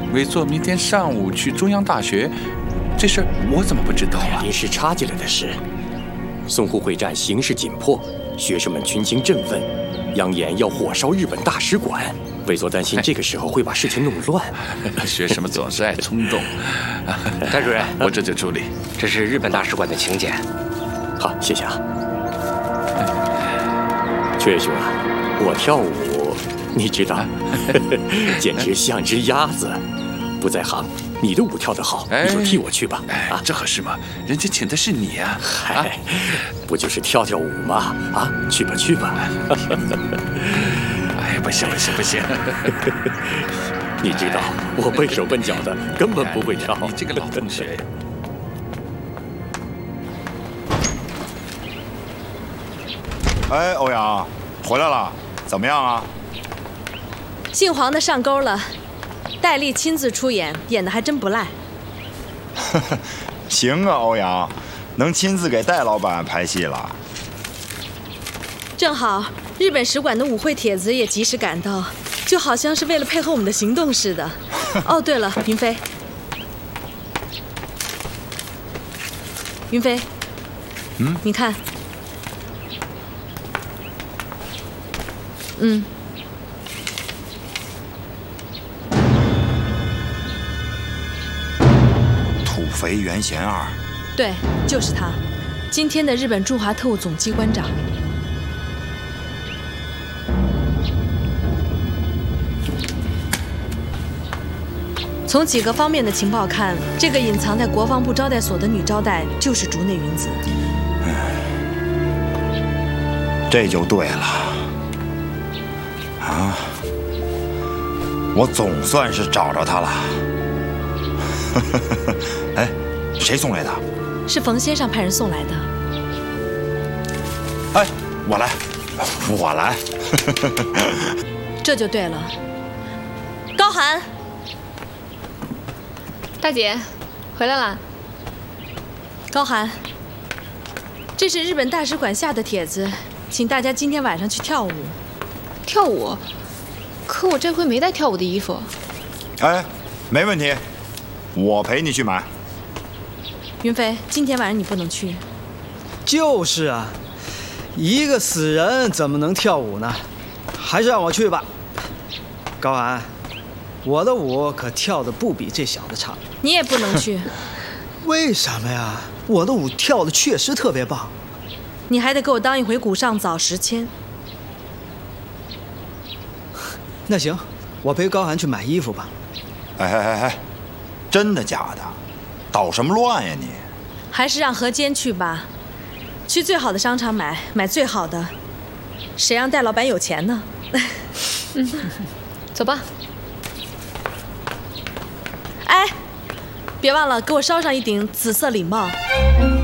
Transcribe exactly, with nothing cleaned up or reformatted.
委座明天上午去中央大学，这事我怎么不知道啊？ 临时插进来的事。淞沪会战形势紧迫，学生们群情振奋，扬言要火烧日本大使馆。委座担心这个时候会把事情弄乱。 学生们总是爱冲动。 戴主任， 我这就处理。 这是日本大使馆的请柬。 好，谢谢啊。雀兄啊，我跳舞，你知道，简直像只鸭子。不在行，你的舞跳得好，你就替我去吧。 啊，这合适吗？人家请的是你啊。 嗨，不就是跳跳舞吗？啊，去吧去吧。 哎，不行不行不行！ 你知道我笨手笨脚的，根本不会跳。 你这个老同学。 哎，欧阳，回来了，怎么样啊？ 姓黄的上钩了，戴笠亲自出演，演的还真不赖。 行啊，欧阳，能亲自给戴老板拍戏了。 正好，日本使馆的舞会帖子也及时赶到，就好像是为了配合我们的行动似的。哦，对了，云飞，云飞， 嗯， 你看，嗯。 土肥原贤二， 对，就是他，今天的日本驻华特务总机关长。从几个方面的情报看，这个隐藏在国防部招待所的女招待就是竹内云子。 这就对了。啊，我总算是找着他了。哎，谁送来的？ 是冯先生派人送来的。 哎，我来，我来。 这就对了。高寒， 大姐，回来啦。 高寒，这是日本大使馆下的帖子，请大家今天晚上去跳舞。 跳舞？可我这回没带跳舞的衣服。 哎，没问题，我陪你去买。 云飞，今天晚上你不能去。 就是啊，一个死人怎么能跳舞呢？还是让我去吧。高寒，我的舞可跳得不比这小子差。 你也不能去。 为什么呀？我的舞跳得确实特别棒。 你还得给我当一回古上早时迁。 那行，我陪高寒去买衣服吧。 哎哎哎哎，真的假的？捣什么乱呀你？ 还是让何坚去吧，去最好的商场买，买最好的。谁让戴老板有钱呢？ 嗯，走吧。 哎，别忘了给我捎上一顶紫色礼帽。